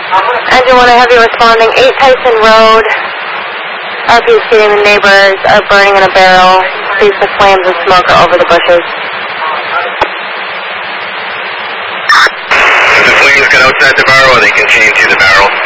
Engine 1, I have you responding. 8 Tyson Road. RP stating the neighbors are burning in a barrel. Sees the flames and smoke are over the bushes. If the flames get outside the barrel, or they continue to the barrel?